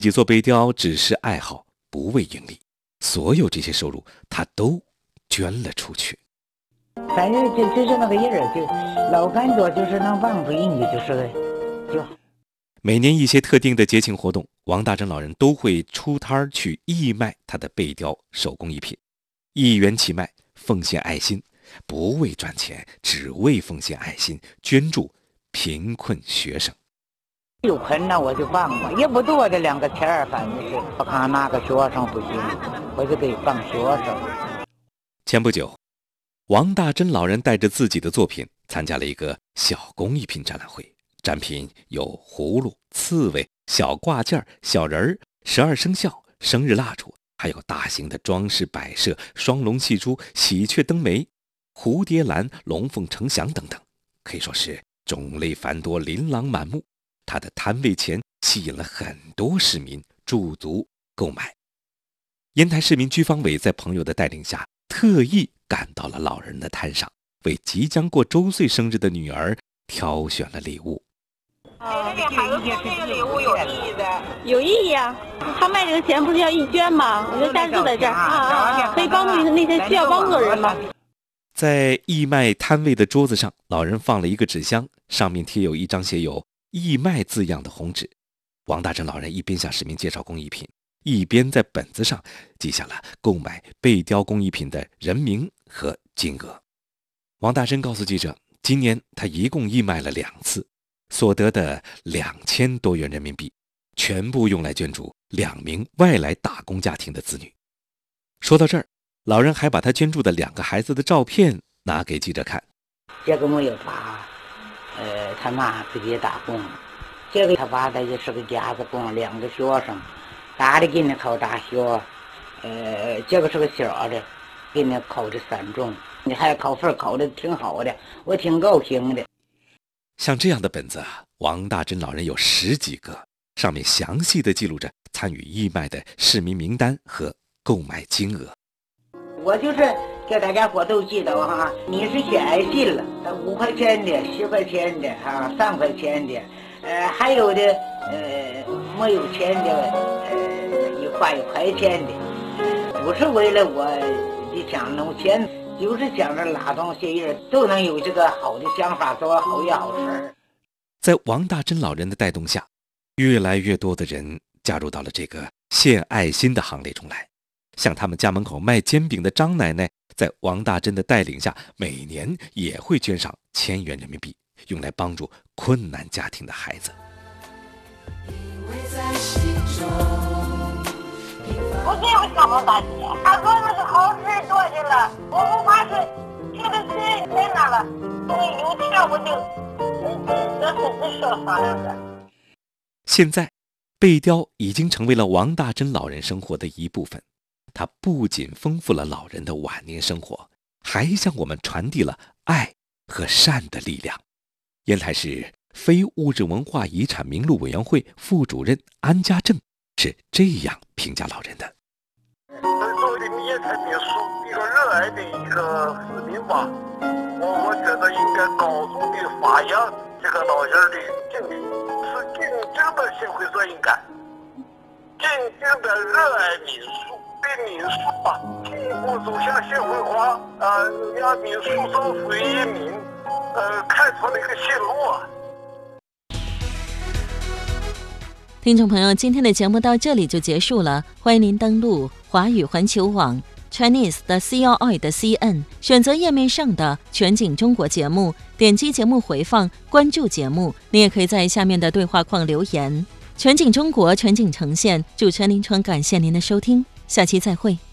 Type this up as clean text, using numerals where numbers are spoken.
自己做背雕只是爱好，不为盈利，所有这些收入他都捐了出去。 反正就是那个人就老干多，就是能帮助人家，就每年一些特定的节庆活动，王大珍老人都会出摊去义卖他的背雕手工艺品，1元起卖，奉献爱心，不为赚钱，只为奉献爱心，捐助贫困学生。 有困难我就帮忙，也不多的2个钱儿，反正是我看哪个学生不行，我就给帮学生。 前不久，王大珍老人带着自己的作品参加了一个小工艺品展览会，展品有葫芦、刺猬、小挂件、小人儿、12生肖、生日蜡烛，还有大型的装饰摆设、双龙戏珠、喜鹊登梅、蝴蝶兰、龙凤呈祥等等，可以说是种类繁多，琳琅满目。他的摊位前吸引了很多市民驻足购买。烟台市民居房委在朋友的带领下，特意赶到了老人的摊上，为即将过周岁生日的女儿挑选了礼物。 给孩子送这个礼物有意义的， 有意义啊！他卖这个钱不是要义捐吗？我就下次在这儿可以帮助那些需要帮助的人嘛。 在义卖摊位的桌子上，老人放了一个纸箱，上面贴有一张写有义卖字样的红纸。王大珍老人一边向市民介绍工艺品，一边在本子上记下了购买背雕工艺品的人名和金额。王大珍告诉记者，今年他一共义卖了2次，所得的2000多元人民币全部用来捐助2名外来打工家庭的子女。说到这儿，老人还把他捐助的2个孩子的照片拿给记者看。 这个我有爸，他妈自己打工，这个他爸他也是个家子工，2个学生，大的给你考大学，这个是个小的，给你考的3中，你还考分考的挺好的，我挺高兴的。 像这样的本子啊，王大珍老人有10几个，上面详细的记录着参与义卖的市民名单和购买金额。 我就是给大家伙都记得哈，你是写爱心了，5块钱的、10块钱的3块钱的，还有的没有钱的，1块钱的，不是为了我的想弄钱，就是想着拉动些人都能有这个好的想法，做好些好事。 在王大珍老人的带动下，越来越多的人加入到了这个献爱心的行列中来。像他们家门口卖煎饼的张奶奶，在王大珍的带领下，每年也会捐上1000元人民币，用来帮助困难家庭的孩子。 不是有什么大姐，他说那是好事多的了，我不怕是觉得谁在那了，有钱我就这是说商量的。 现在背雕已经成为了王大珍老人生活的一部分，它不仅丰富了老人的晚年生活，还向我们传递了爱和善的力量。烟台市非物质文化遗产名录委员会副主任安家正是这样评价老人的。 作为烟台民俗一个热爱的一个市民吧，我觉得应该高度的发扬这个老人的精神，是真正的社会责任感，真正的热爱民俗，对民俗吧进一步走向社会化，让民俗造福人民，开拓了一个新路啊。 听众朋友，今天的节目到这里就结束了，欢迎您登录华语环球网 Chinese 的 CRI 的 CN， 选择页面上的全景中国节目，点击节目回放，关注节目。您也可以在下面的对话框留言。全景中国，全景呈现，主持人林川，感谢您的收听，下期再会。